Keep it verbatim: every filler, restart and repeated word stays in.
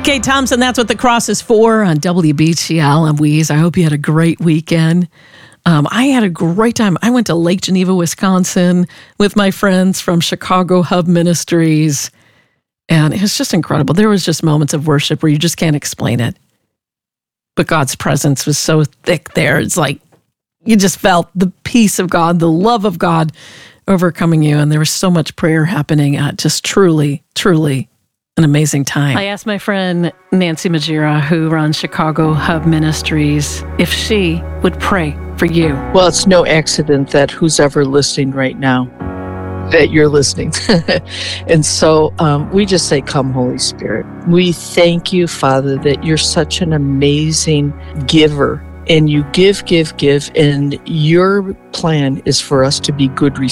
Kate Thompson, that's what the cross is for on W B T L and Weeze. I hope you had a great weekend. Um, I had a great time. I went to Lake Geneva, Wisconsin with my friends from Chicago Hub Ministries, and it was just incredible. There was just moments of worship where you just can't explain it. But God's presence was so thick there. It's like you just felt the peace of God, the love of God overcoming you, and there was so much prayer happening. Uh, just truly, truly an amazing time. I asked my friend Nancy Majira, who runs Chicago Hub Ministries, if she would pray for you. Well, it's no accident that who's ever listening right now, that you're listening. And so um, we just say, come, Holy Spirit. We thank you, Father, that you're such an amazing giver. And you give, give, give, and your plan is for us to be good recipients.